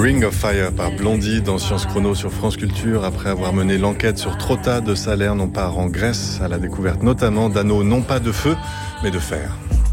Ring of Fire par Blondie dans Science Chrono sur France Culture. Après avoir mené l'enquête sur Trotta de Salerne, on part en Grèce à la découverte notamment d'anneaux non pas de feu, mais de fer.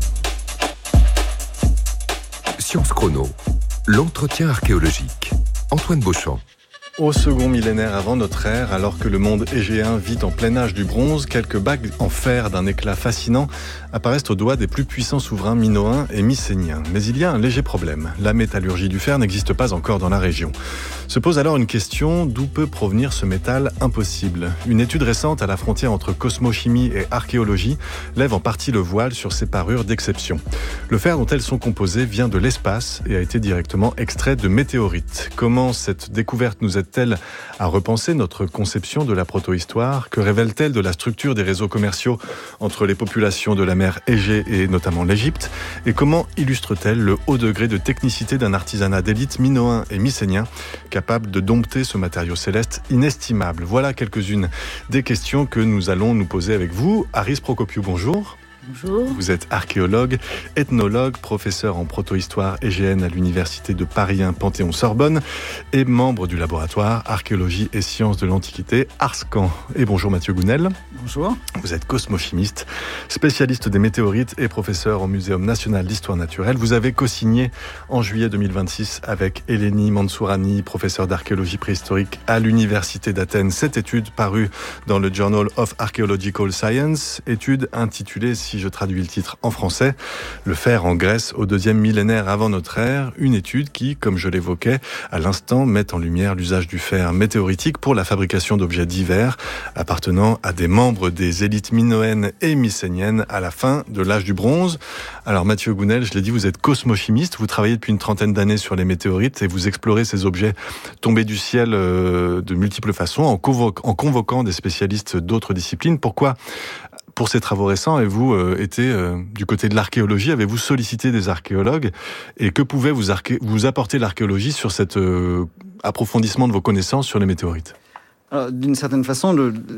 Science Chrono, l'entretien archéologique. Antoine Beauchamp. Au second millénaire avant notre ère, alors que le monde égéen vit en plein âge du bronze, quelques bagues en fer d'un éclat fascinant apparaissent aux doigts des plus puissants souverains minoens et mycéniens. Mais il y a un léger problème. La métallurgie du fer n'existe pas encore dans la région. Se pose alors une question, d'où peut provenir ce métal impossible ? Une étude récente à la frontière entre cosmochimie et archéologie lève en partie le voile sur ces parures d'exception. Le fer dont elles sont composées vient de l'espace et a été directement extrait de météorites. Comment cette découverte nous aide-t-elle à repenser notre conception de la protohistoire ? Que révèle-t-elle de la structure des réseaux commerciaux entre les populations de la mer Égée et notamment l'Égypte ? Et comment illustre-t-elle le haut degré de technicité d'un artisanat d'élite minoen et mycénien capable de dompter ce matériau céleste inestimable ? Voilà quelques-unes des questions que nous allons nous poser avec vous. Aris Procopiou, bonjour. Bonjour. Vous êtes archéologue, ethnologue, professeur en protohistoire égéenne à l'université de Paris 1 Panthéon-Sorbonne et membre du laboratoire Archéologie et Sciences de l'Antiquité Arscan. Et bonjour Mathieu Gounel. Bonjour. Vous êtes cosmochimiste, spécialiste des météorites et professeur au Muséum national d'histoire naturelle. Vous avez co-signé en juillet 2026 avec Eleni Mansourani, professeur d'archéologie préhistorique à l'université d'Athènes, cette étude parue dans le Journal of Archaeological Science, étude intitulée, si je traduis le titre en français, Le fer en Grèce au 2e millénaire avant notre ère, une étude qui, comme je l'évoquais à l'instant, met en lumière l'usage du fer météoritique pour la fabrication d'objets divers appartenant à des membres des élites minoennes et mycéniennes à la fin de l'âge du bronze. Alors Mathieu Gounel, je l'ai dit, vous êtes cosmochimiste, vous travaillez depuis une trentaine d'années sur les météorites et vous explorez ces objets tombés du ciel de multiples façons en convoquant des spécialistes d'autres disciplines. Pourquoi, pour ces travaux récents, avez-vous été du côté de l'archéologie ? Avez-vous sollicité des archéologues ? Et que pouvait vous apporter l'archéologie sur cet approfondissement de vos connaissances sur les météorites ? Alors, d'une certaine façon,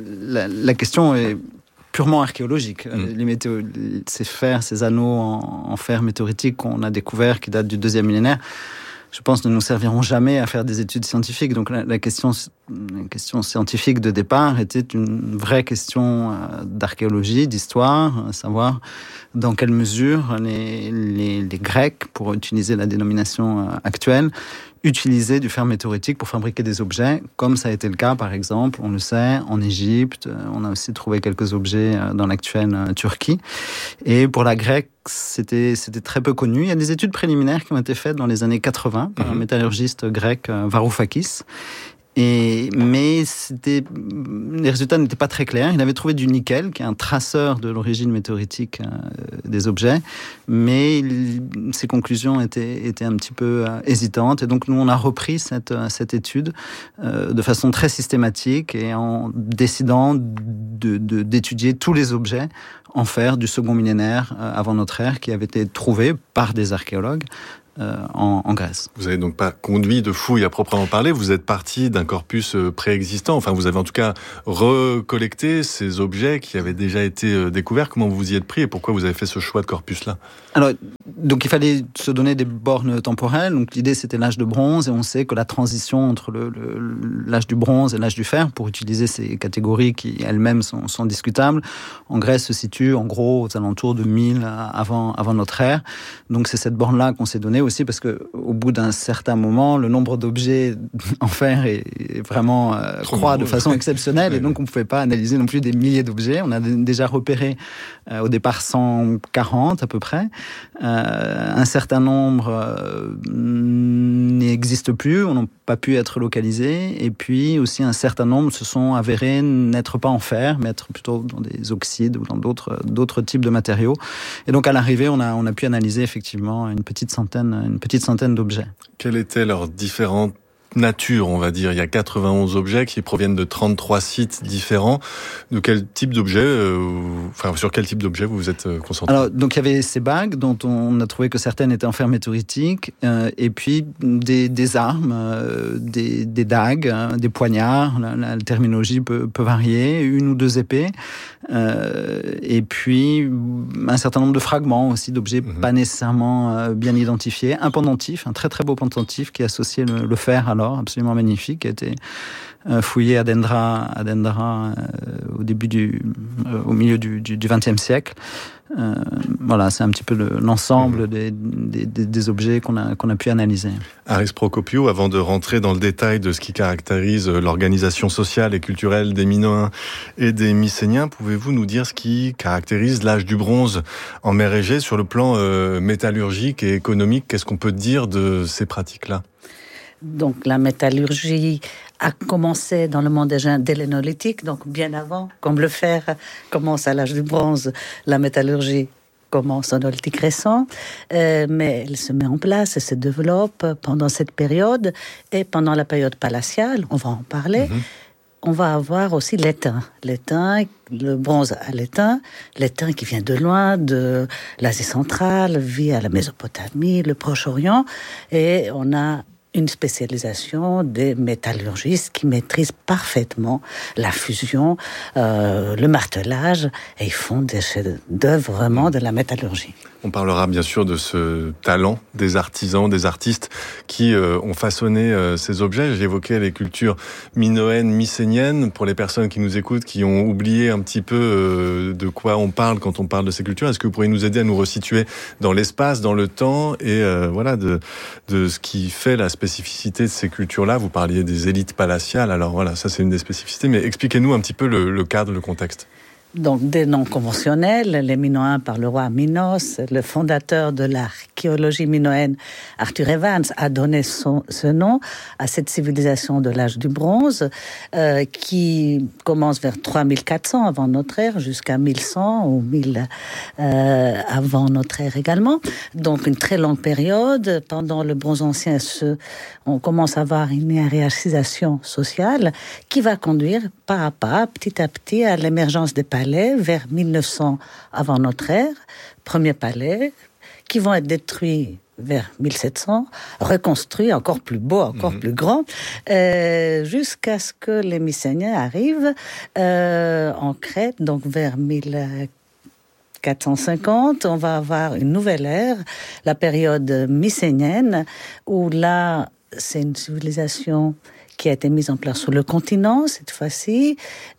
la question est purement archéologique. Ces fers, ces anneaux en fer météoritique qu'on a découverts, qui datent du 2e millénaire, je pense, ne nous serviront jamais à faire des études scientifiques. Donc la question scientifique de départ était une vraie question d'archéologie, d'histoire, à savoir dans quelle mesure les Grecs, pour utiliser la dénomination actuelle, utilisaient du fer météoritique pour fabriquer des objets, comme ça a été le cas, par exemple, on le sait, en Égypte. On a aussi trouvé quelques objets dans l'actuelle Turquie. Et pour la grecque, c'était très peu connu. Il y a des études préliminaires qui ont été faites dans les années 80 par un métallurgiste grec, Varoufakis. Mais les résultats n'étaient pas très clairs. Il avait trouvé du nickel, qui est un traceur de l'origine météoritique des objets, mais ses conclusions étaient un petit peu hésitantes. Et donc nous, on a repris cette étude de façon très systématique et en décidant d'étudier tous les objets en fer du second millénaire avant notre ère qui avaient été trouvés par des archéologues en Grèce. Vous n'avez donc pas conduit de fouilles à proprement parler, vous êtes parti d'un corpus préexistant, enfin vous avez en tout cas recollecté ces objets qui avaient déjà été découverts. Comment vous vous y êtes pris et pourquoi vous avez fait ce choix de corpus-là ? Alors, donc il fallait se donner des bornes temporelles. Donc l'idée c'était l'âge de bronze et on sait que la transition entre l'âge du bronze et l'âge du fer, pour utiliser ces catégories qui elles-mêmes sont discutables, en Grèce se situe en gros aux alentours de 1000 avant notre ère. Donc c'est cette borne-là qu'on s'est donnée aussi parce que au bout d'un certain moment, le nombre d'objets en fer est vraiment croît de façon exceptionnelle et donc on ne pouvait pas analyser non plus des milliers d'objets. On a déjà repéré au départ 140 à peu près. Un certain nombre n'existe plus, on n'a pas pu être localisés et puis aussi un certain nombre se sont avérés n'être pas en fer mais être plutôt dans des oxydes ou dans d'autres types de matériaux. Et donc à l'arrivée, on a pu analyser effectivement une petite centaine d'objets. Quelles étaient leurs différentes nature, on va dire. Il y a 91 objets qui proviennent de 33 sites différents. De quel type d'objet, sur quel type d'objet vous vous êtes concentré? Alors, donc il y avait ces bagues dont on a trouvé que certaines étaient en fer météoritique, et puis des armes, des dagues, des poignards. La terminologie peut varier, 1 ou 2 épées, et puis un certain nombre de fragments aussi d'objets pas nécessairement bien identifiés. Un pendentif, un très très beau pendentif qui associait le fer alors, absolument magnifique, qui a été fouillé à Dendra au milieu du XXe siècle. Voilà, c'est un petit peu l'ensemble des objets qu'on a pu analyser. Aris Procopiou, avant de rentrer dans le détail de ce qui caractérise l'organisation sociale et culturelle des Minoens et des Mycéniens, pouvez-vous nous dire ce qui caractérise l'âge du bronze en mer Égée sur le plan métallurgique et économique? Qu'est-ce qu'on peut dire de ces pratiques-là? Donc la métallurgie a commencé dans le monde égéen dès le néolithique, donc bien avant, comme le fer commence à l'âge du bronze, la métallurgie commence au néolithique récent, mais elle se met en place et se développe pendant cette période, et pendant la période palatiale, on va en parler. On va avoir aussi l'étain, le bronze à l'étain qui vient de loin, de l'Asie centrale, via la Mésopotamie, le Proche-Orient, et on a une spécialisation des métallurgistes qui maîtrisent parfaitement la fusion, le martelage, et ils font des chefs-d'œuvre vraiment de la métallurgie. On parlera bien sûr de ce talent des artisans, des artistes qui ont façonné ces objets. J'évoquais les cultures minoennes, mycéniennes. Pour les personnes qui nous écoutent, qui ont oublié un petit peu de quoi on parle quand on parle de ces cultures, est-ce que vous pourriez nous aider à nous resituer dans l'espace, dans le temps, et de ce qui fait la spécificité de ces cultures-là? Vous parliez des élites palatiales, alors voilà, ça c'est une des spécificités, mais expliquez-nous un petit peu le cadre, le contexte. Donc, des noms conventionnels, les Minoens par le roi Minos, le fondateur de l'archéologie minoenne, Arthur Evans, a donné ce nom à cette civilisation de l'âge du bronze, qui commence vers 3400 avant notre ère, jusqu'à 1100 ou 1000 avant notre ère également. Donc, une très longue période. Pendant le bronze ancien, on commence à avoir une hiérarchisation sociale qui va conduire pas à pas, petit à petit, à l'émergence des palais vers 1900 avant notre ère, premiers palais qui vont être détruits vers 1700, reconstruits encore plus beaux, encore plus grands, jusqu'à ce que les Mycéniens arrivent en Crète, donc vers 1450, on va avoir une nouvelle ère, la période mycénienne, où là, c'est une civilisation qui a été mise en place sur le continent, cette fois-ci,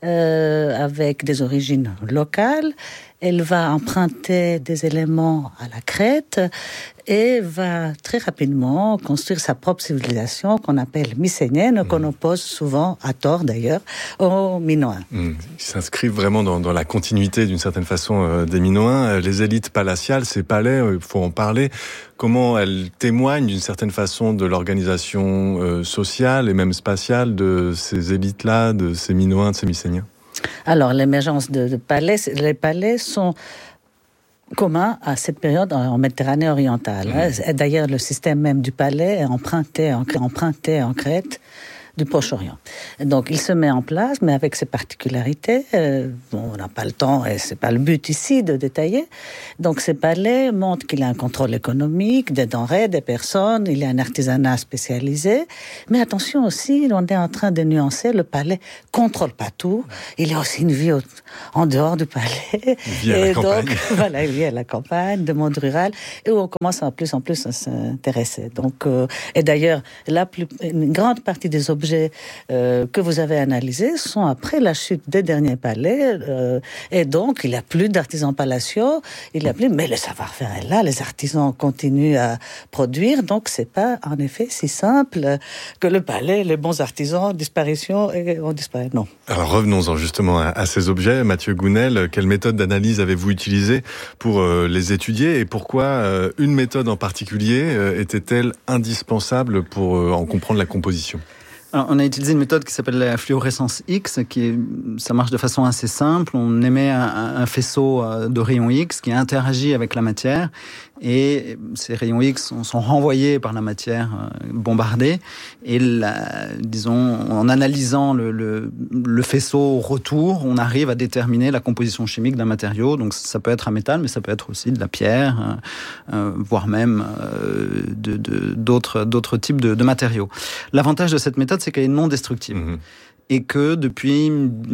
avec des origines locales. Elle va emprunter des éléments à la Crète et va très rapidement construire sa propre civilisation qu'on appelle mycénienne, qu'on oppose souvent, à tort d'ailleurs, aux Minoens. Ils s'inscrivent vraiment dans la continuité d'une certaine façon des Minoens. Les élites palatiales, ces palais, il faut en parler. Comment elles témoignent d'une certaine façon de l'organisation sociale et même spatiale de ces élites-là, de ces Minoens, de ces Mycéniens? Alors, l'émergence de palais, les palais sont communs à cette période en Méditerranée orientale. D'ailleurs, le système même du palais est emprunté en Crète du Proche-Orient. Donc, il se met en place, mais avec ses particularités. On n'a pas le temps, et c'est pas le but ici de détailler. Donc, ces palais montrent qu'il y a un contrôle économique, des denrées, des personnes, il y a un artisanat spécialisé. Mais attention aussi, on est en train de nuancer, le palais contrôle pas tout. Il y a aussi une vie en dehors du palais. Vie à la campagne. Donc, voilà, une vie à la campagne, de monde rural, et où on commence en plus à s'intéresser. Donc, et d'ailleurs, une grande partie des objets que vous avez analysés sont après la chute des derniers palais, et donc il n'y a plus d'artisans palatiaux, mais le savoir-faire est là, les artisans continuent à produire, donc c'est pas en effet si simple que le palais, les bons artisans, disparition, et on disparaît, non. Alors revenons-en justement à ces objets. Mathieu Gounel, quelle méthode d'analyse avez-vous utilisée pour les étudier, et pourquoi une méthode en particulier était-elle indispensable pour en comprendre la composition? Alors, on a utilisé une méthode qui s'appelle la fluorescence X, ça marche de façon assez simple. On émet un faisceau de rayons X qui interagit avec la matière, et ces rayons X sont renvoyés par la matière bombardée, et disons, en analysant le faisceau au retour, on arrive à déterminer la composition chimique d'un matériau. Donc ça peut être un métal, mais ça peut être aussi de la pierre, voire même d'autres types de matériaux. L'avantage de cette méthode, c'est qu'elle est non destructive. Et que depuis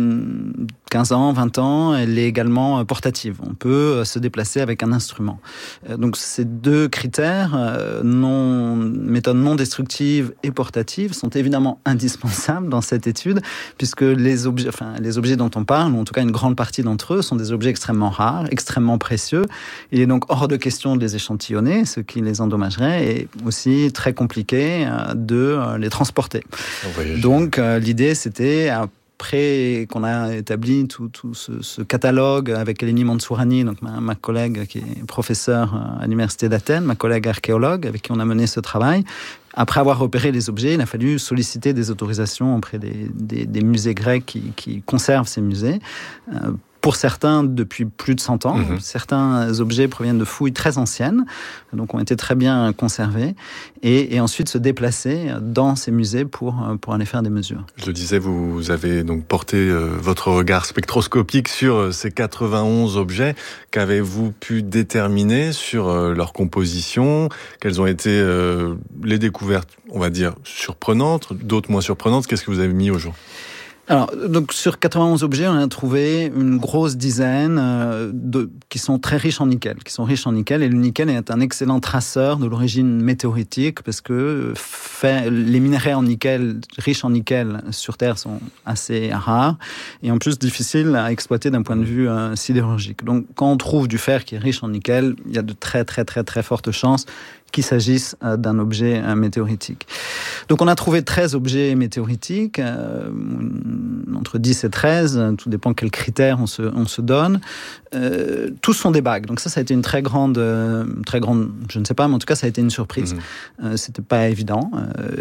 15 ans, 20 ans, elle est également portative. On peut se déplacer avec un instrument. Donc ces deux critères, méthode non destructive et portative, sont évidemment indispensables dans cette étude, puisque les objets dont on parle, ou en tout cas une grande partie d'entre eux, sont des objets extrêmement rares, extrêmement précieux. Il est donc hors de question de les échantillonner, ce qui les endommagerait, et aussi très compliqué de les transporter. Donc l'idée, c'était après qu'on a établi tout ce catalogue avec Eleni Mansourani, donc ma collègue qui est professeure à l'Université d'Athènes, ma collègue archéologue avec qui on a mené ce travail. Après avoir repéré les objets, il a fallu solliciter des autorisations auprès des musées grecs qui conservent ces musées. Pour certains, depuis plus de 100 ans. Certains objets proviennent de fouilles très anciennes, donc ont été très bien conservés, et ensuite se déplacer dans ces musées pour aller faire des mesures. Je le disais, vous avez donc porté votre regard spectroscopique sur ces 91 objets. Qu'avez-vous pu déterminer sur leur composition? Quelles ont été les découvertes, on va dire, surprenantes, d'autres moins surprenantes? Qu'est-ce que vous avez mis au jour? Alors, donc sur 91 objets, on a trouvé une grosse dizaine qui sont très riches en nickel, et le nickel est un excellent traceur de l'origine météoritique, parce que les minerais en nickel, riches en nickel sur Terre, sont assez rares, et en plus difficiles à exploiter d'un point de vue sidérurgique. Donc quand on trouve du fer qui est riche en nickel, il y a de très très très très fortes chances qu'il s'agisse d'un objet météoritique. Donc on a trouvé 13 objets météoritiques, entre 10 et 13, tout dépend quels critères on se donne. Tous sont des bagues, donc ça a été une très grande, je ne sais pas, mais en tout cas ça a été une surprise. C'était pas évident.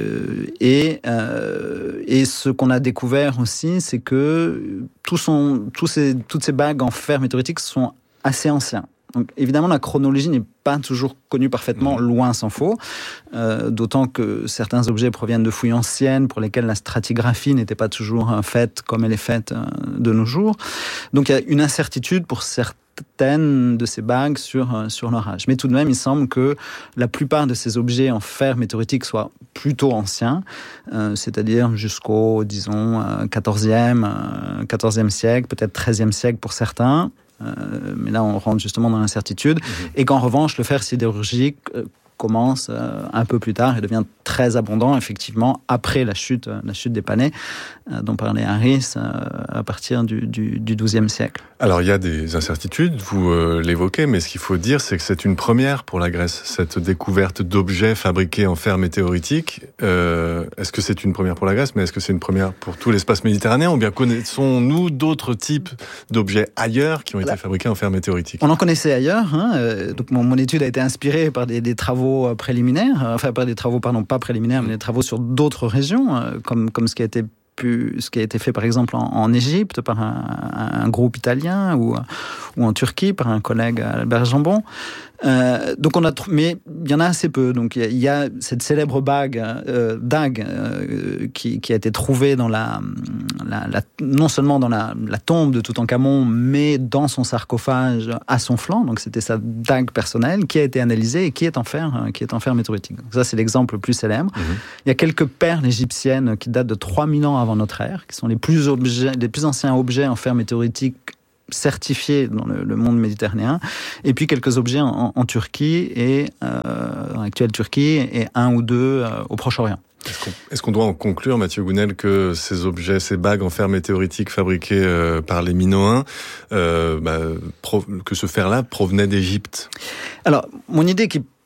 Et ce qu'on a découvert aussi, c'est que toutes ces bagues en fer météoritique sont assez anciens. Donc évidemment, la chronologie n'est pas toujours connue parfaitement, loin s'en faut, d'autant que certains objets proviennent de fouilles anciennes pour lesquelles la stratigraphie n'était pas toujours faite comme elle est faite de nos jours. Donc il y a une incertitude pour certaines de ces bagues sur leur âge. Mais tout de même, il semble que la plupart de ces objets en fer météoritique soient plutôt anciens, c'est-à-dire jusqu'au, disons, 14e siècle, peut-être 13e siècle pour certains. Mais là, on rentre justement dans l'incertitude. Et qu'en revanche, le fer sidérurgique commence un peu plus tard et devient très abondant, effectivement, après la chute des Panais, dont parlait Harris, à partir du XIIe siècle. Alors, il y a des incertitudes, vous l'évoquez, mais ce qu'il faut dire, c'est que c'est une première pour la Grèce, cette découverte d'objets fabriqués en fer météoritique. Est-ce que c'est une première pour la Grèce, mais est-ce que c'est une première pour tout l'espace méditerranéen, ou bien connaissons-nous d'autres types d'objets ailleurs qui ont été fabriqués en fer météoritique? On en connaissait ailleurs. Donc mon étude a été inspirée par des travaux préliminaires, pas préliminaires, mais des travaux sur d'autres régions, comme ce qui a été fait par exemple en Égypte par un groupe italien, ou en Turquie par un collègue, Albert Jambon. Donc mais il y en a assez peu. Donc il y a cette célèbre dague qui a été trouvée dans non seulement dans la tombe de Toutankhamon, mais dans son sarcophage à son flanc. Donc c'était sa dague personnelle qui a été analysée et qui est en fer météoritique. Donc ça, c'est l'exemple le plus célèbre. Il y a quelques perles égyptiennes qui datent de 3000 ans avant notre ère, qui sont les plus anciens objets en fer météoritique certifiés dans le monde méditerranéen, et puis quelques objets en Turquie, en actuelle Turquie, et un ou deux au Proche-Orient. Est-ce qu'on doit en conclure, Mathieu Gounel, que ces objets, ces bagues en fer météoritique fabriquées par les Minoens, que ce fer-là provenait d'Égypte? Alors, mon idée, qui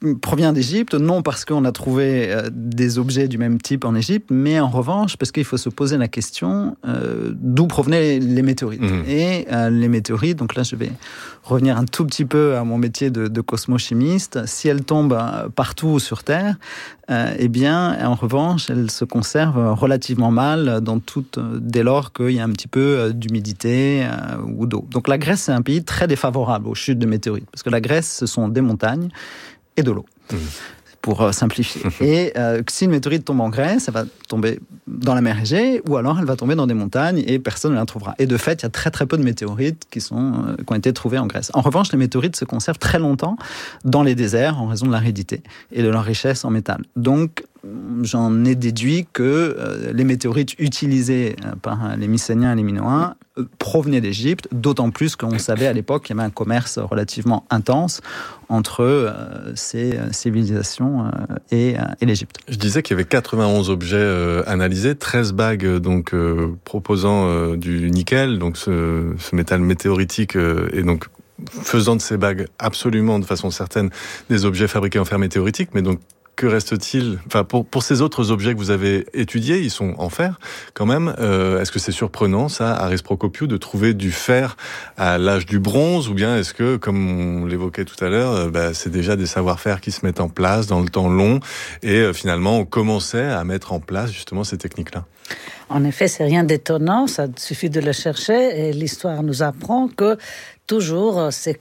provient d'Égypte, non parce qu'on a trouvé des objets du même type en Égypte, mais en revanche parce qu'il faut se poser la question d'où provenaient les météorites. Et les météorites, donc là je vais revenir un tout petit peu à mon métier de cosmochimiste, si elles tombent partout sur Terre, eh bien, en revanche, elles se conservent relativement mal dès lors qu'il y a un petit peu d'humidité ou d'eau. Donc la Grèce, c'est un pays très défavorable aux chutes de météorites, parce que la Grèce, ce sont des montagnes et de l'eau. Pour simplifier. Et si une météorite tombe en Grèce, elle va tomber dans la mer Égée, ou alors elle va tomber dans des montagnes et personne ne la trouvera. Et de fait, il y a très très peu de météorites qui ont été trouvées en Grèce. En revanche, les météorites se conservent très longtemps dans les déserts en raison de l'aridité et de leur richesse en métal. Donc, j'en ai déduit que les météorites utilisées par les Mycéniens et les Minoens provenaient d'Égypte, d'autant plus qu'on savait à l'époque qu'il y avait un commerce relativement intense entre ces civilisations et l'Égypte. Je disais qu'il y avait 91 objets analysés, 13 bagues donc proposant du nickel, donc ce métal météoritique, et donc faisant de ces bagues absolument de façon certaine des objets fabriqués en fer météoritique, mais donc que reste-t-il ? Enfin, pour ces autres objets que vous avez étudiés, ils sont en fer quand même. Est-ce que c'est surprenant, ça, Aris Procopiou, de trouver du fer à l'âge du bronze, ou bien est-ce que, comme on l'évoquait tout à l'heure, c'est déjà des savoir-faire qui se mettent en place dans le temps long, et finalement on commençait à mettre en place justement ces techniques-là ? En effet, c'est rien d'étonnant, ça suffit de le chercher, et l'histoire nous apprend que toujours c'est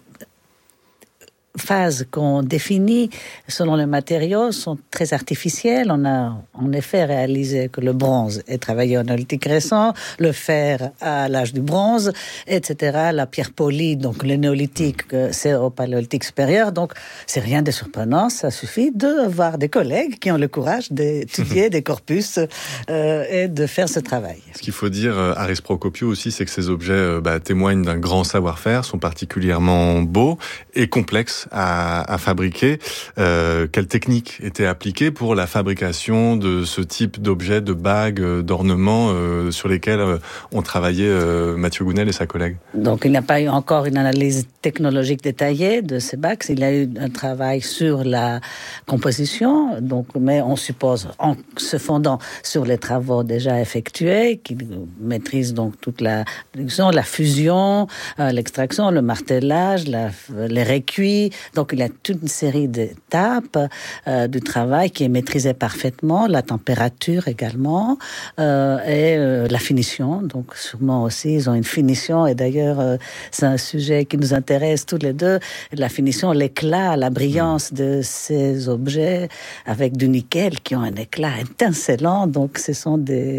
phases qu'on définit selon les matériaux sont très artificielles. On a en effet réalisé que le bronze est travaillé au néolithique récent, le fer à l'âge du bronze, etc. La pierre polie, donc le néolithique, c'est au paléolithique supérieur. Donc, c'est rien de surprenant. Ça suffit d'avoir des collègues qui ont le courage d'étudier des corpus et de faire ce travail. Ce qu'il faut dire, Aris Procopiou aussi, c'est que ces objets témoignent d'un grand savoir-faire, sont particulièrement beaux et complexes à fabriquer. Quelles techniques étaient appliquées pour la fabrication de ce type d'objets, de bagues, d'ornements sur lesquels ont travaillé Mathieu Gounel et sa collègue? Donc il n'y a pas eu encore une analyse technologique détaillée de ces bagues. Il y a eu un travail sur la composition, mais on suppose, en se fondant sur les travaux déjà effectués, qui maîtrisent donc toute la production, la fusion, l'extraction, le martelage, les récuits. Donc, il y a toute une série d'étapes du travail qui est maîtrisée parfaitement, la température également, et la finition. Donc, sûrement aussi, ils ont une finition, et d'ailleurs, c'est un sujet qui nous intéresse tous les deux, la finition, l'éclat, la brillance de ces objets avec du nickel qui ont un éclat étincelant. Donc, ce sont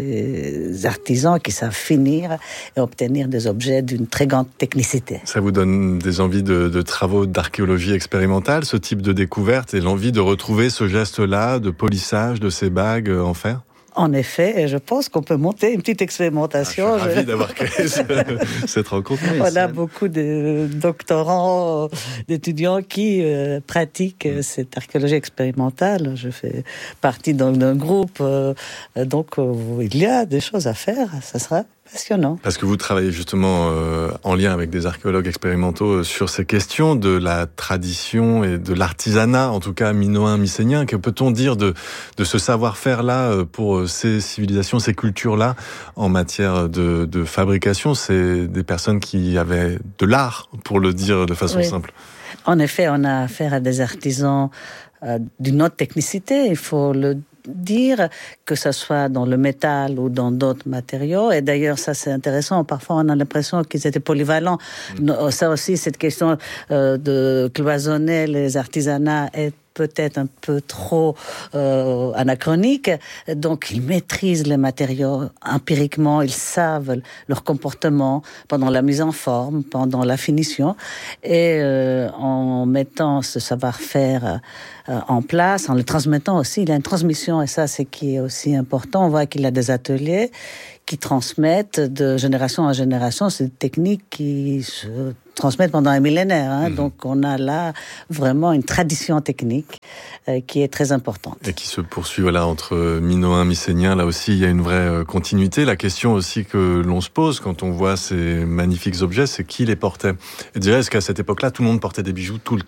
des artisans qui savent finir et obtenir des objets d'une très grande technicité. Ça vous donne des envies de travaux d'archéologie expérimentale, ce type de découverte, et l'envie de retrouver ce geste-là de polissage de ces bagues en fer? En effet, et je pense qu'on peut monter une petite expérimentation. Je suis ravi d'avoir créé cette rencontre. On a beaucoup de doctorants, d'étudiants qui pratiquent cette archéologie expérimentale. Je fais partie d'un groupe, donc il y a des choses à faire, ça sera passionnant. Parce que vous travaillez justement en lien avec des archéologues expérimentaux sur ces questions de la tradition et de l'artisanat, en tout cas minoen, mycénien. Que peut-on dire de ce savoir-faire-là pour ces civilisations, ces cultures-là, en matière de fabrication? C'est des personnes qui avaient de l'art, pour le dire de façon simple. En effet, on a affaire à des artisans d'une haute technicité, il faut le dire, que ce soit dans le métal ou dans d'autres matériaux. Et d'ailleurs, ça c'est intéressant, parfois on a l'impression qu'ils étaient polyvalents. Ça aussi, cette question de cloisonner les artisanats est peut-être un peu trop anachronique. Donc, ils maîtrisent les matériaux empiriquement, ils savent leur comportement pendant la mise en forme, pendant la finition. Et en mettant ce savoir-faire en place, en le transmettant aussi, il y a une transmission, et ça, c'est qui est aussi important. On voit qu'il y a des ateliers qui transmettent de génération en génération ces techniques qui se transmettent pendant un millénaire. Donc on a là vraiment une tradition technique qui est très importante. Et qui se poursuit entre minoens, mycéniens. Là aussi, il y a une vraie continuité. La question aussi que l'on se pose quand on voit ces magnifiques objets, c'est qui les portait. Et déjà, est-ce qu'à cette époque-là, tout le monde portait des bijoux tout le temps ?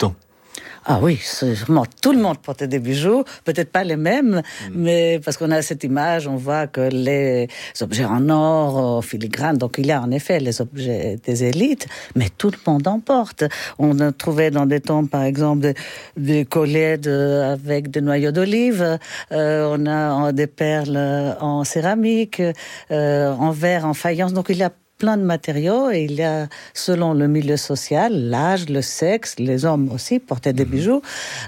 Ah oui, sûrement. Tout le monde portait des bijoux, peut-être pas les mêmes, mais parce qu'on a cette image, on voit que les objets en or, en filigrane, donc il y a en effet les objets des élites, mais tout le monde en porte. On a trouvé dans des tombes, par exemple, des colliers avec des noyaux d'olive, on a des perles en céramique, en verre, en faïence, donc il y a plein de matériaux et il y a, selon le milieu social, l'âge, le sexe, les hommes aussi portaient des bijoux.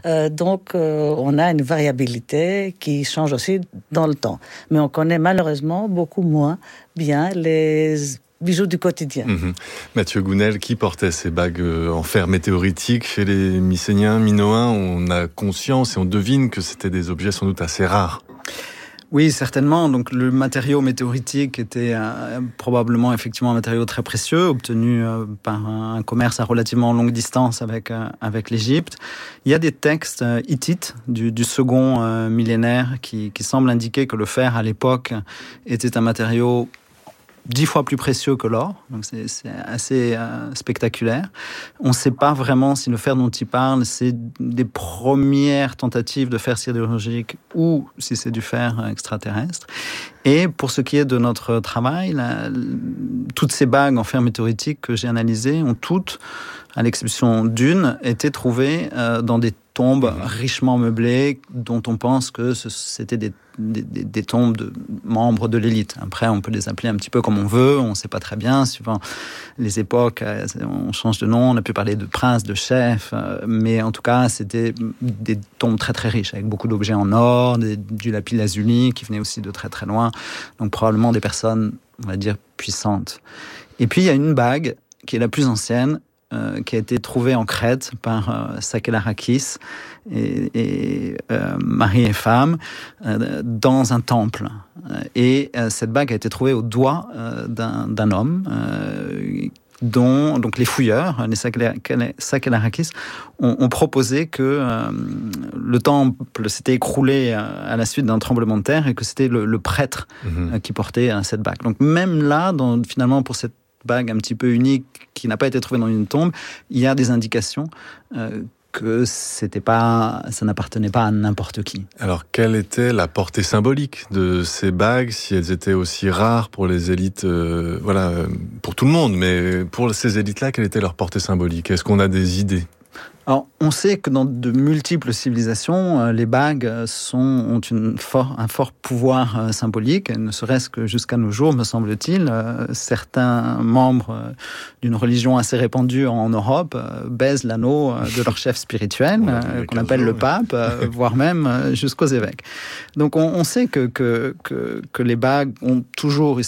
Donc, on a une variabilité qui change aussi dans le temps. Mais on connaît malheureusement beaucoup moins bien les bijoux du quotidien. Mathieu Gounel, qui portait ces bagues en fer météoritique chez les Mycéniens, Minoens? On a conscience et on devine que c'était des objets sans doute assez rares. Oui, certainement. Donc, le matériau météoritique était probablement effectivement un matériau très précieux, obtenu par un commerce à relativement longue distance avec l'Égypte. Il y a des textes hittites du second millénaire qui semblent indiquer que le fer, à l'époque, était un matériau 10 fois plus précieux que l'or, donc c'est assez spectaculaire. On ne sait pas vraiment si le fer dont il parle, c'est des premières tentatives de fer sidérurgique ou si c'est du fer extraterrestre. Et pour ce qui est de notre travail, toutes ces bagues en fer météoritique que j'ai analysées ont toutes, à l'exception d'une, été trouvées dans des tombes richement meublées dont on pense que c'était des tombes de membres de l'élite. Après, on peut les appeler un petit peu comme on veut, on ne sait pas très bien, suivant les époques, on change de nom, on a pu parler de princes, de chefs, mais en tout cas, c'était des tombes très très riches, avec beaucoup d'objets en or, du lapis-lazuli qui venait aussi de très très loin, donc probablement des personnes, on va dire, puissantes. Et puis, il y a une bague qui est la plus ancienne, qui a été trouvée en Crète par Sakellariakis et mari et femme dans un temple. Et cette bague a été trouvée au doigt d'un homme dont donc les fouilleurs, les Sakellariakis, ont proposé que le temple s'était écroulé à la suite d'un tremblement de terre et que c'était le prêtre qui portait cette bague. Donc même là, finalement, pour cette bague un petit peu unique qui n'a pas été trouvée dans une tombe, il y a des indications que ça n'appartenait pas à n'importe qui. Alors, quelle était la portée symbolique de ces bagues, si elles étaient aussi rares pour les élites, pour tout le monde, mais pour ces élites-là, quelle était leur portée symbolique? Est-ce qu'on a des idées? Alors, on sait que dans de multiples civilisations, les bagues ont un fort pouvoir symbolique, ne serait-ce que jusqu'à nos jours, me semble-t-il. Certains membres d'une religion assez répandue en Europe baisent l'anneau de leur chef spirituel, qu'on appelle le pape, voire même jusqu'aux évêques. Donc, on sait que les bagues ont toujours eu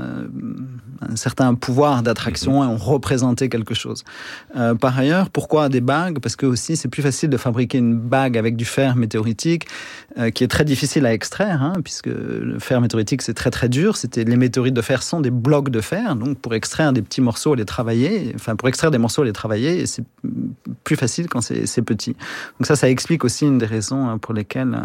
un certain pouvoir d'attraction et ont représenté quelque chose. Par ailleurs, pourquoi des bagues? Parce que aussi, c'est plus facile de fabriquer une bague avec du fer météoritique qui est très difficile à extraire, puisque le fer météoritique, c'est très très dur. Les météorites de fer sont des blocs de fer, donc pour extraire des petits morceaux, pour extraire des morceaux, les travailler, c'est plus facile quand c'est petit. Donc ça explique aussi une des raisons pour lesquelles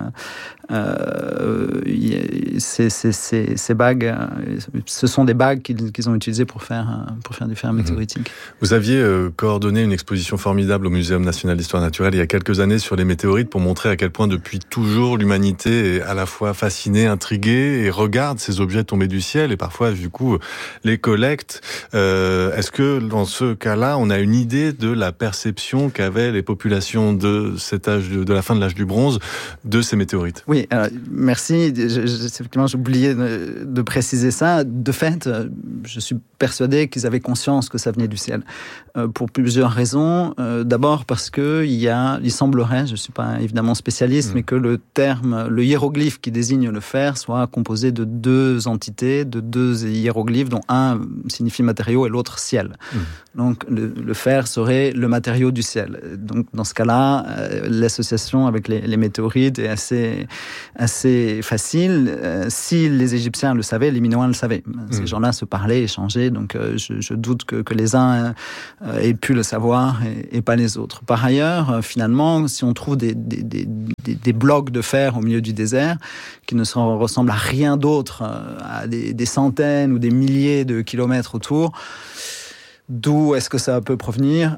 ces bagues, ce sont des bagues qu'ils ont utilisées pour faire du fer météoritique. Vous aviez coordonné une exposition formidable au Muséum national d'histoire naturelle il y a quelques années sur les météorites pour montrer à quel point depuis toujours l'humanité est à la fois fascinée, intriguée et regarde ces objets tomber du ciel et parfois du coup les collecte. Est-ce que dans ce cas-là on a une idée de la perception qu'avaient les populations de cet âge, de la fin de l'âge du bronze, de ces météorites? Oui, merci. Effectivement, j'ai oublié de préciser ça. De fait, je suis persuadé qu'ils avaient conscience que ça venait du ciel. Pour plusieurs raisons. D'abord parce que il semblerait, je ne suis pas évidemment spécialiste, mais que le hiéroglyphe qui désigne le fer soit composé de deux entités, de deux hiéroglyphes, dont un signifie matériau et l'autre ciel. Donc le fer serait le matériau du ciel. Donc dans ce cas-là, l'association avec les météorites est assez facile. Si les Égyptiens le savaient, les Minoens le savaient. Ces gens-là se parlaient, échangeaient, donc je doute que les uns aient pu le savoir et pas les autres. Par ailleurs, finalement, si on trouve des blocs de fer au milieu du désert qui ne ressemblent à rien d'autre, à des centaines ou des milliers de kilomètres autour, d'où est-ce que ça peut provenir?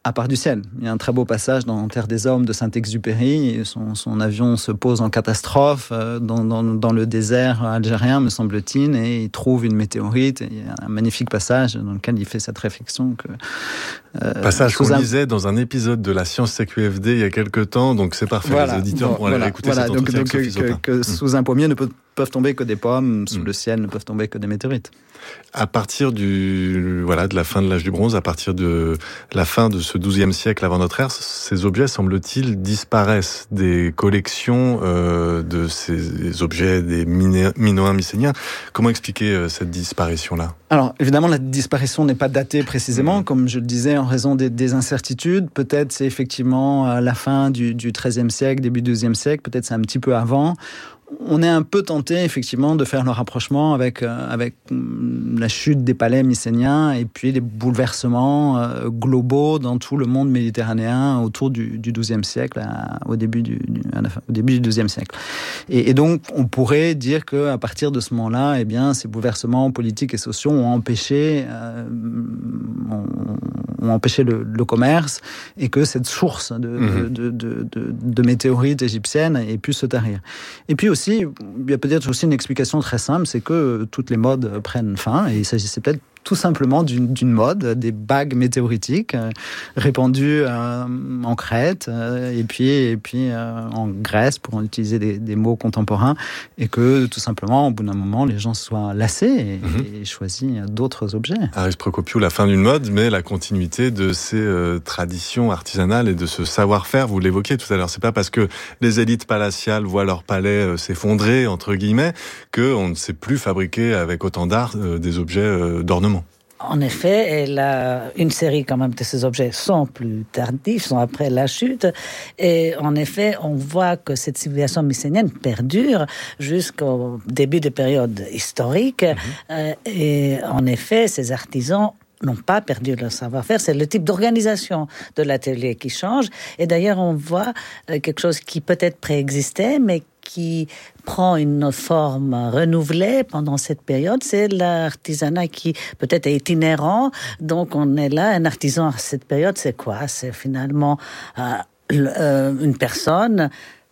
à part du ciel. Il y a un très beau passage dans Terre des Hommes de Saint-Exupéry. Son avion se pose en catastrophe dans le désert algérien, me semble-t-il, et il trouve une météorite. Et il y a un magnifique passage dans lequel il fait cette réflexion. Passage qu'on lisait dans un épisode de la Science CQFD il y a quelques temps, donc c'est parfait. Les auditeurs pourront aller réécouter cet entretien avec Sophie Zopin. Que sous un pommier ne peuvent tomber que des pommes, sous le ciel ne peuvent tomber que des météorites. À partir de la fin de l'âge du bronze, à partir de la fin de ce XIIe siècle avant notre ère, ces objets, semble-t-il, disparaissent des collections de ces objets des Minoens mycéniens. Comment expliquer cette disparition-là ? Alors, évidemment, la disparition n'est pas datée précisément, comme je le disais, en raison des incertitudes. Peut-être c'est effectivement la fin du XIIIe siècle, début du XIIe siècle, peut-être c'est un petit peu avant. On est un peu tenté, effectivement, de faire le rapprochement avec la chute des palais mycéniens et puis les bouleversements globaux dans tout le monde méditerranéen autour du XIIe siècle, au début du XIIe siècle. Et donc, on pourrait dire qu'à partir de ce moment-là, eh bien, ces bouleversements politiques et sociaux ont empêché le commerce et que cette source de météorites égyptiennes ait pu se tarir. Et puis aussi, il y a peut-être aussi une explication très simple, c'est que toutes les modes prennent fin et il s'agissait peut-être tout simplement d'une mode, des bagues météoritiques répandues en Crète et puis en Grèce, pour utiliser des mots contemporains, et que tout simplement, au bout d'un moment, les gens soient lassés et choisissent d'autres objets. Aris Procopiou, la fin d'une mode, mais la continuité de ces traditions artisanales et de ce savoir-faire, vous l'évoquiez tout à l'heure, c'est pas parce que les élites palatiales voient leur palais s'effondrer, entre guillemets, qu'on ne sait plus fabriquer avec autant d'art des objets d'ornement. En effet, une série quand même de ces objets sont plus tardifs, sont après la chute. Et en effet, on voit que cette civilisation mycénienne perdure jusqu'au début des périodes historiques. Et en effet, ces artisans n'ont pas perdu leur savoir-faire. C'est le type d'organisation de l'atelier qui change. Et d'ailleurs, on voit quelque chose qui peut-être préexistait, mais qui prend une forme renouvelée pendant cette période, c'est l'artisanat qui peut-être est itinérant. Donc on est là, un artisan à cette période, c'est quoi ? C'est finalement une personne,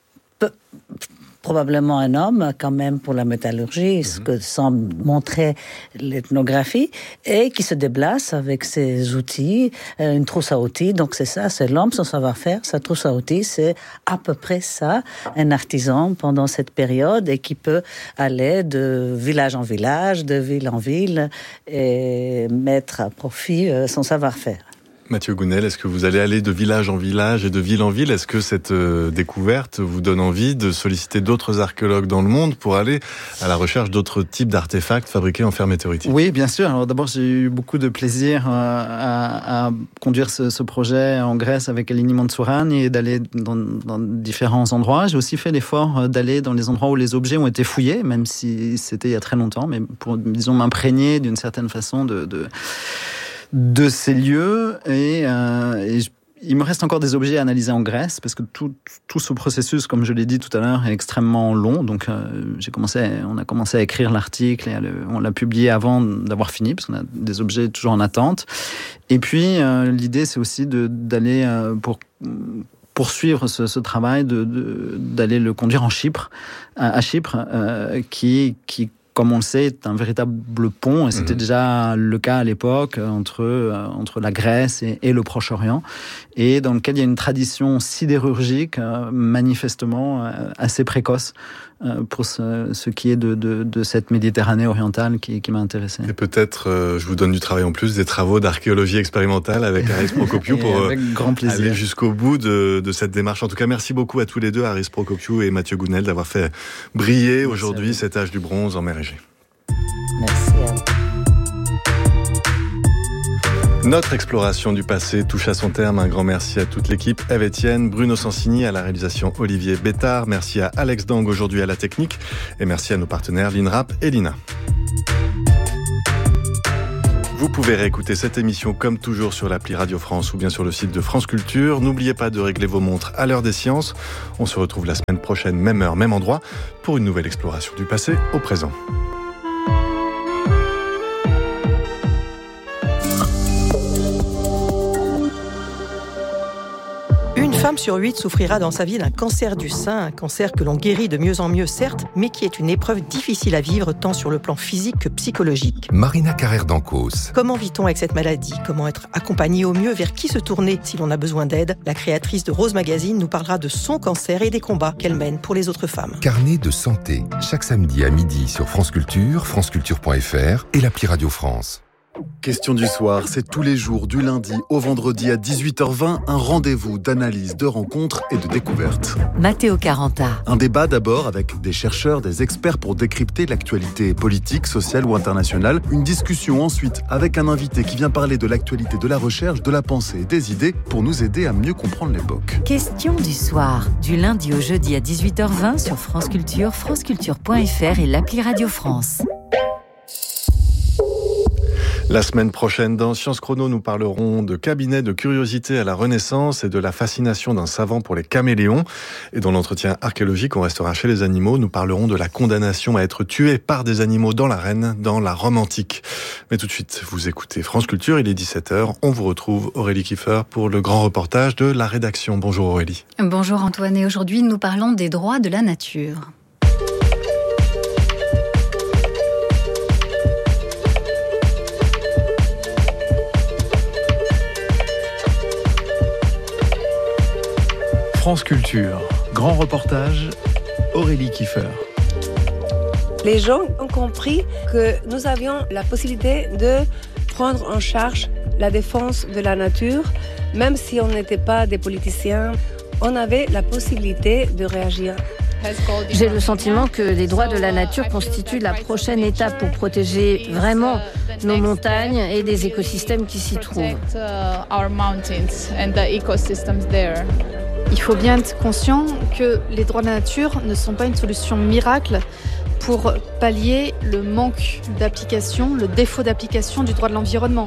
probablement un homme quand même pour la métallurgie, ce que semble montrer l'ethnographie, et qui se déplace avec ses outils, une trousse à outils. Donc c'est ça, c'est l'homme, son savoir-faire, sa trousse à outils, c'est à peu près ça, un artisan pendant cette période, et qui peut aller de village en village, de ville en ville, et mettre à profit son savoir-faire. Mathieu Gounel, est-ce que vous allez aller de village en village et de ville en ville ? Est-ce que cette découverte vous donne envie de solliciter d'autres archéologues dans le monde pour aller à la recherche d'autres types d'artefacts fabriqués en fer météoritique ? Oui, bien sûr. Alors d'abord, j'ai eu beaucoup de plaisir à conduire ce projet en Grèce avec Eleni Mantsourani et d'aller dans différents endroits. J'ai aussi fait l'effort d'aller dans les endroits où les objets ont été fouillés, même si c'était il y a très longtemps, mais pour, disons, m'imprégner d'une certaine façon de ces lieux, et il me reste encore des objets à analyser en Grèce, parce que tout ce processus, comme je l'ai dit tout à l'heure, est extrêmement long. Donc on a commencé à écrire l'article et on l'a publié avant d'avoir fini, parce qu'on a des objets toujours en attente. Et puis l'idée, c'est aussi d'aller pour poursuivre ce travail, d'aller le conduire à Chypre, qui comme on le sait, est un véritable pont, et c'était déjà le cas à l'époque entre la Grèce et le Proche-Orient, et dans lequel il y a une tradition sidérurgique manifestement assez précoce pour ce qui est de cette Méditerranée orientale qui m'a intéressé. Et peut-être, je vous donne du travail en plus, des travaux d'archéologie expérimentale avec Aris Procopiou pour aller jusqu'au bout de cette démarche. En tout cas, merci beaucoup à tous les deux, Aris Procopiou et Mathieu Gounel, d'avoir fait briller aujourd'hui cet âge du bronze en mer Égée. Merci à vous. Notre exploration du passé touche à son terme. Un grand merci à toute l'équipe. Ève Etienne, Bruno Sansini à la réalisation, Olivier Bétard. Merci à Alex Dang aujourd'hui à la technique. Et merci à nos partenaires l'INRAP et l'INA. Vous pouvez réécouter cette émission comme toujours sur l'appli Radio France ou bien sur le site de France Culture. N'oubliez pas de régler vos montres à l'heure des sciences. On se retrouve la semaine prochaine, même heure, même endroit, pour une nouvelle exploration du passé au présent. femme sur 8 souffrira dans sa vie d'un cancer du sein, un cancer que l'on guérit de mieux en mieux, certes, mais qui est une épreuve difficile à vivre tant sur le plan physique que psychologique. Marina Carrère-Dancos. Comment vit-on avec cette maladie ? Comment être accompagné au mieux ? Vers qui se tourner si l'on a besoin d'aide ? La créatrice de Rose Magazine nous parlera de son cancer et des combats qu'elle mène pour les autres femmes. Carnet de santé, chaque samedi à midi sur France Culture, franceculture.fr et l'appli Radio France. Question du soir, c'est tous les jours du lundi au vendredi à 18h20, un rendez-vous d'analyse, de rencontres et de découvertes. Matteo Caranta. Un débat d'abord avec des chercheurs, des experts pour décrypter l'actualité politique, sociale ou internationale. Une discussion ensuite avec un invité qui vient parler de l'actualité, de la recherche, de la pensée et des idées pour nous aider à mieux comprendre l'époque. Question du soir, du lundi au jeudi à 18h20 sur France Culture, franceculture.fr et l'appli Radio France. La semaine prochaine, dans Science Chrono, nous parlerons de cabinet de curiosité à la Renaissance et de la fascination d'un savant pour les caméléons. Et dans l'entretien archéologique, on restera chez les animaux. Nous parlerons de la condamnation à être tué par des animaux dans l'arène, dans la Rome antique. Mais tout de suite, vous écoutez France Culture, il est 17h. On vous retrouve, Aurélie Kiefer, pour le grand reportage de la rédaction. Bonjour Aurélie. Bonjour Antoine, et aujourd'hui nous parlons des droits de la nature. France Culture, grand reportage, Aurélie Kiefer. Les gens ont compris que nous avions la possibilité de prendre en charge la défense de la nature, même si on n'était pas des politiciens, on avait la possibilité de réagir. J'ai le sentiment que les droits de la nature constituent la prochaine étape pour protéger vraiment nos montagnes et des écosystèmes qui s'y trouvent. Il faut bien être conscient que les droits de la nature ne sont pas une solution miracle pour pallier le manque d'application, le défaut d'application du droit de l'environnement.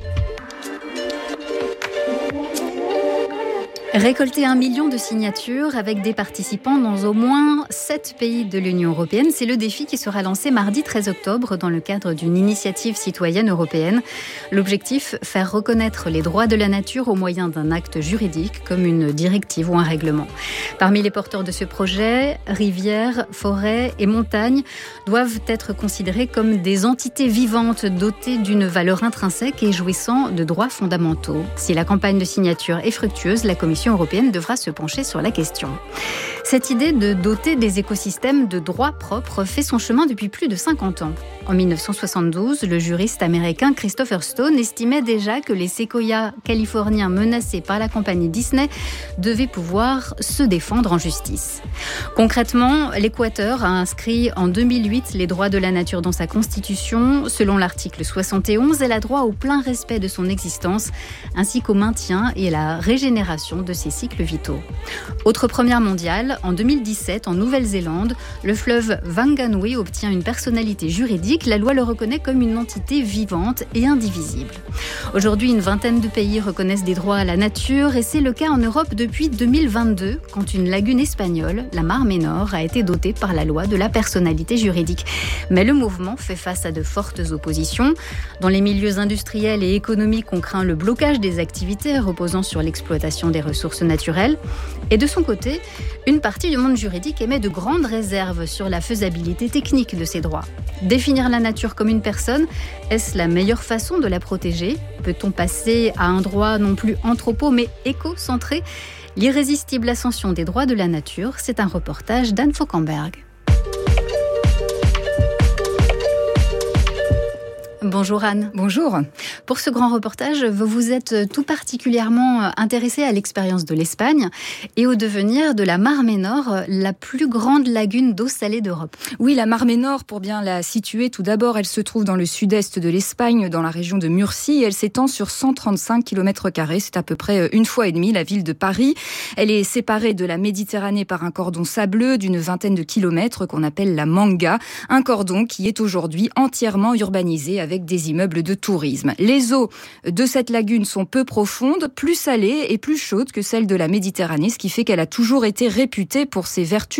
Récolter 1 million de signatures avec des participants dans au moins 7 pays de l'Union européenne, c'est le défi qui sera lancé mardi 13 octobre dans le cadre d'une initiative citoyenne européenne. L'objectif, faire reconnaître les droits de la nature au moyen d'un acte juridique comme une directive ou un règlement. Parmi les porteurs de ce projet, rivières, forêts et montagnes doivent être considérés comme des entités vivantes dotées d'une valeur intrinsèque et jouissant de droits fondamentaux. Si la campagne de signature est fructueuse, la Commission européenne devra se pencher sur la question. Cette idée de doter des écosystèmes de droits propres fait son chemin depuis plus de 50 ans. En 1972, le juriste américain Christopher Stone estimait déjà que les séquoias californiens menacés par la compagnie Disney devaient pouvoir se défendre en justice. Concrètement, l'Équateur a inscrit en 2008 les droits de la nature dans sa constitution. Selon l'article 71, elle a droit au plein respect de son existence, ainsi qu'au maintien et à la régénération de ses cycles vitaux. Autre première mondiale, en 2017, en Nouvelle-Zélande, le fleuve Whanganui obtient une personnalité juridique. La loi le reconnaît comme une entité vivante et indivisible. Aujourd'hui, une vingtaine de pays reconnaissent des droits à la nature et c'est le cas en Europe depuis 2022, quand une lagune espagnole, la Mar Menor, a été dotée par la loi de la personnalité juridique. Mais le mouvement fait face à de fortes oppositions. Dans les milieux industriels et économiques, on craint le blocage des activités reposant sur l'exploitation des ressources naturelles. Et de son côté, une partie du monde juridique émet de grandes réserves sur la faisabilité technique de ces droits. Définir la nature comme une personne, est-ce la meilleure façon de la protéger ? Peut-on passer à un droit non plus anthropo mais éco-centré ? L'irrésistible ascension des droits de la nature, c'est un reportage d'Anne Fauquemberg. Bonjour Anne. Bonjour. Pour ce grand reportage, vous vous êtes tout particulièrement intéressée à l'expérience de l'Espagne et au devenir de la Mar Menor, la plus grande lagune d'eau salée d'Europe. Oui, la Mar Menor, pour bien la situer, tout d'abord, elle se trouve dans le sud-est de l'Espagne, dans la région de Murcie, et elle s'étend sur 135 km². C'est à peu près une fois et demie la ville de Paris. Elle est séparée de la Méditerranée par un cordon sableux d'une vingtaine de kilomètres qu'on appelle la Manga, un cordon qui est aujourd'hui entièrement urbanisé avec des immeubles de tourisme. Les eaux de cette lagune sont peu profondes, plus salées et plus chaudes que celles de la Méditerranée, ce qui fait qu'elle a toujours été réputée pour ses vertus